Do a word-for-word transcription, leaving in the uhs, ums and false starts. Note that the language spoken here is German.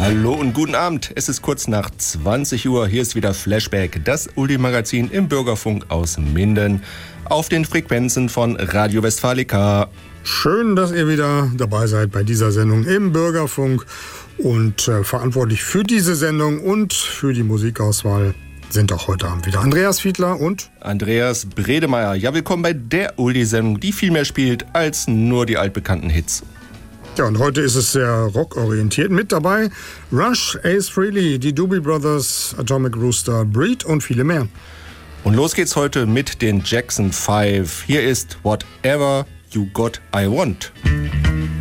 Hallo und guten Abend. Es ist kurz nach zwanzig Uhr. Hier ist wieder Flashback, das Oldie-Magazin im Bürgerfunk aus Minden auf den Frequenzen von Radio Westfalica. Schön, dass ihr wieder dabei seid bei dieser Sendung im Bürgerfunk. Und äh, verantwortlich für diese Sendung und für die Musikauswahl sind auch heute Abend wieder Andreas Fiedler und Andreas Bredemeier. Ja, willkommen bei der Oldie-Sendung, die viel mehr spielt als nur die altbekannten Hits. Ja, und heute ist es sehr rockorientiert. Mit dabei Rush, Ace Frehley, die Doobie Brothers, Atomic Rooster, Breed und viele mehr. Und los geht's heute mit den Jackson Five. Hier ist Whatever You Got I Want.